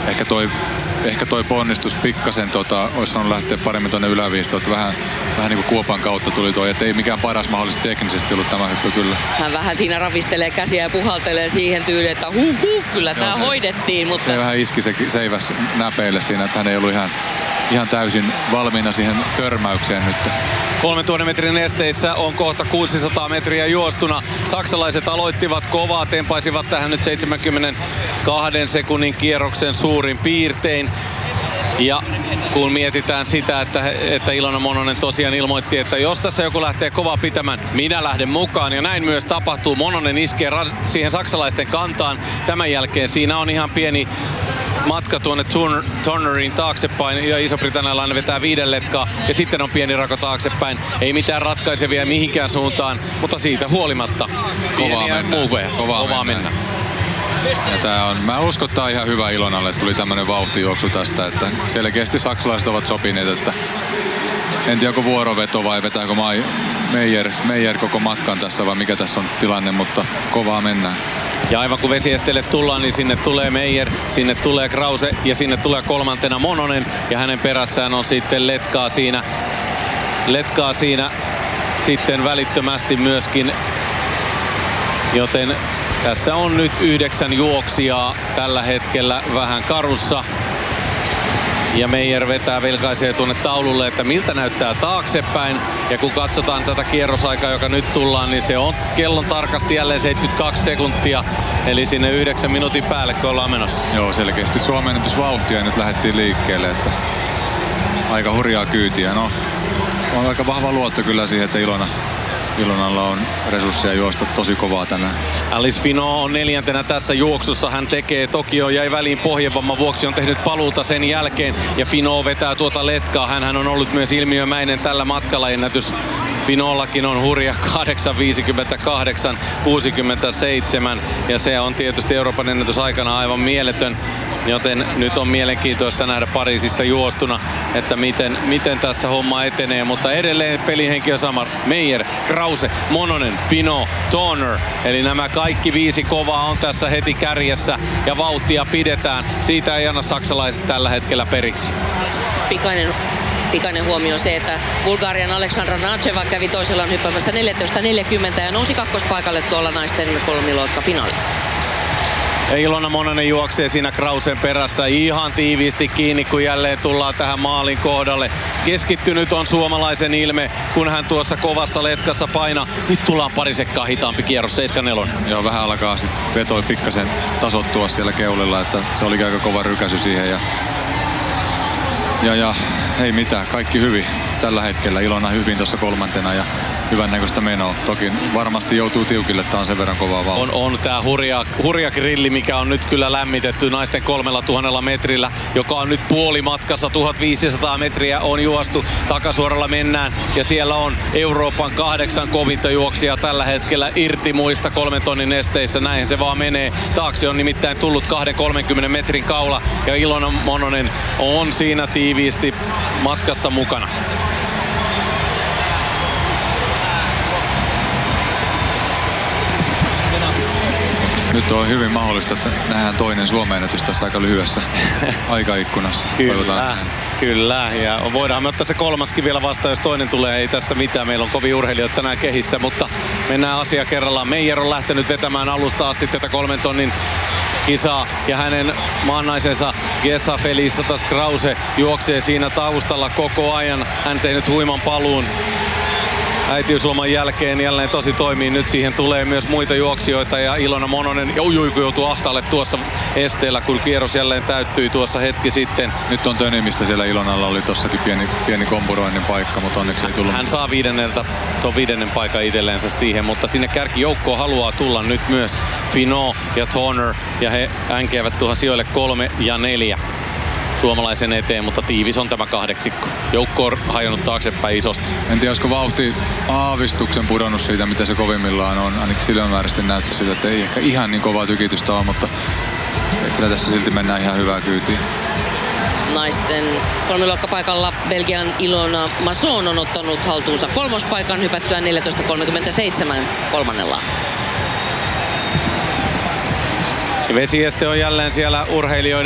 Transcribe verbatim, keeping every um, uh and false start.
ehkä toi, ehkä toi ponnistus pikkasen tota, olisi saanut lähteä paremmin tuonne yläviistoon, että vähän, vähän niin kuin kuopan kautta tuli toi, että ei mikään paras mahdollisesti teknisesti ollut tämä hyppy kyllä. Hän vähän siinä ravistelee käsiä ja puhaltelee siihen tyyliin, että huh huh, kyllä tämä hoidettiin. Mutta... Se vähän iski se seiväs näpeille siinä, että hän ei ollut ihan, ihan täysin valmiina siihen törmäykseen nyt. kolmentuhannen metrin esteissä on kohta kuusisataa metriä juostuna. Saksalaiset aloittivat kovaa, tempaisivat tähän nyt seitsemänkymmentäkaksi sekunnin kierroksen suurin piirtein. Ja kun mietitään sitä, että, että Ilona Mononen tosiaan ilmoitti, että jos tässä joku lähtee kovaa pitämään, minä lähden mukaan. Ja näin myös tapahtuu. Mononen iskee siihen saksalaisten kantaan. Tämän jälkeen siinä on ihan pieni matka tuonne Turner, Turneriin taaksepäin ja Iso-Britannialainen vetää viiden letkaa ja sitten on pieni rako taaksepäin. Ei mitään ratkaisevia mihinkään suuntaan, mutta siitä huolimatta kovaa mennä. Kovaa, kovaa mennä. Ja tää on, mä uskon, että tää on ihan hyvä Ilonalle, että tuli tämmönen vauhtijuoksu tästä, että selkeästi saksalaiset ovat sopineet, että en tiedä onko vuoroveto vai vetääkö Meijer, Meijer koko matkan tässä vai mikä tässä on tilanne, mutta kovaa mennään. Ja aivan kun vesiesteelle tullaan, niin sinne tulee Meijer, sinne tulee Krause ja sinne tulee kolmantena Mononen. Ja hänen perässään on sitten letkaa siinä, letkaa siinä sitten välittömästi myöskin. Joten tässä on nyt yhdeksän juoksijaa tällä hetkellä vähän karussa. Ja Meijer vetää, vilkaisee tuonne taululle, että miltä näyttää taaksepäin. Ja kun katsotaan tätä kierrosaikaa, joka nyt tullaan, niin se on kellon tarkasti jälleen seitsemänkymmentäkaksi sekuntia. Eli sinne yhdeksän minuutin päälle, kun ollaan menossa. Joo, selkeästi Suomen ennätysvauhtia ja nyt lähdettiin liikkeelle. Että aika hurjaa kyytiä. No, on aika vahva luotto kyllä siihen, että Ilona, Ilonalla on resursseja juosta tosi kovaa tänään. Alice Finot on neljäntenä tässä juoksussa. Hän tekee, Tokio jäi väliin pohjevamman vuoksi, on tehnyt paluuta sen jälkeen. Ja Finot vetää tuota letkaa. Hänhän on ollut myös ilmiömäinen tällä matkalla. Ennätys Finollakin on hurja kahdeksan viisikymmentäkahdeksan kuusikymmentäseitsemän. Ja se on tietysti Euroopan ennätys aikana aivan mieletön. Joten nyt on mielenkiintoista nähdä Pariisissa juostuna, että miten, miten tässä homma etenee. Mutta edelleen pelihenki on sama. Meijer, Krause, Mononen, Finot, Turner. Eli nämä kaikki viisi kovaa on tässä heti kärjessä ja vauhtia pidetään. Siitä ei anna saksalaiset tällä hetkellä periksi. Pikainen, pikainen huomio on se, että Bulgarian Aleksandra Natseva kävi toisellaan hyppäämässä neljätoista neljäkymmentä ja nousi kakkospaikalle tuolla naisten kolmiloikka finaalissa. Ja Ilona Mononen juoksee siinä Krausen perässä ihan tiiviisti kiinni, kun jälleen tullaan tähän maalin kohdalle. Keskittynyt on suomalaisen ilme, kun hän tuossa kovassa letkassa painaa. Nyt tullaan pari sekkaa hitaampi kierros, seitsemän neljä. Joo, vähän alkaa sitten vetoi pikkasen tasottua siellä keulilla, että se oli aika kova rykäsy siihen. Ja, ja, ja ei mitään, kaikki hyvin tällä hetkellä. Ilona hyvin tuossa kolmantena ja hyvän näköistä menoa. Toki varmasti joutuu tiukille, että on sen verran kovaa vauhtia. On, on tää hurja, hurja grilli, mikä on nyt kyllä lämmitetty naisten kolmella tuhannella metrillä, joka on nyt puolimatkassa. tuhatviisisataa metriä on juostu. Takasuoralla mennään ja siellä on Euroopan kahdeksan kovinta juoksijaa tällä hetkellä irti muista kolmen tonnin esteissä. Näin se vaan menee. Taakse on nimittäin tullut kaksikymmentä kolmekymmentä metrin kaula ja Ilona Mononen on siinä tiiviisti matkassa mukana. Nyt on hyvin mahdollista, että nähdään toinen Suomen ennätys tässä aika lyhyessä aikaikkunassa. Kyllä, kyllä. Ja voidaan me ottaa se kolmaskin vielä vastaan, jos toinen tulee. Ei tässä mitään. Meillä on kovin urheilijoita tänään kehissä, mutta mennään asia kerrallaan. Meijer on lähtenyt vetämään alusta asti tätä kolmen tonnin kisaa ja hänen maannaisensa Gesa Felicitas Krause juoksee siinä taustalla koko ajan. Hän tehnyt huiman paluun äitiysloman jälkeen, jälleen tosi toimii. Nyt siihen tulee myös muita juoksijoita ja Ilona Mononen ujui, kun joutui ahtaalle tuossa esteellä, kun kierros jälleen täyttyi tuossa hetki sitten. Nyt on tönimistä siellä Ilonalla, oli tossakin pieni, pieni kompuroinnin paikka, mutta onneksi ei tullut. Hän saa viidenneltä tuon viidennen paikan itselleensä siihen, mutta sinne kärkijoukkoon haluaa tulla nyt myös Finot ja Turner ja he änkeävät tuohon sijoille kolme ja neljä suomalaisen eteen, mutta tiivis on tämä kahdeksikko. Joukko on hajonnut taaksepäin isosti. En tiedä, olisiko vauhti aavistuksen pudonnut siitä, mitä se kovimmillaan on. Ainakin silmämääräisesti näyttää siltä, että ei ehkä ihan niin kovaa tykitystä ole, mutta kyllä tässä silti mennään ihan hyvää kyytiin. Naisten kolmiluokkapaikalla Belgian Ilona Masson on ottanut haltuunsa kolmospaikan hypättyä neljätoista kolmekymmentäseitsemän kolmannella. Vesieste on jälleen siellä urheilijoiden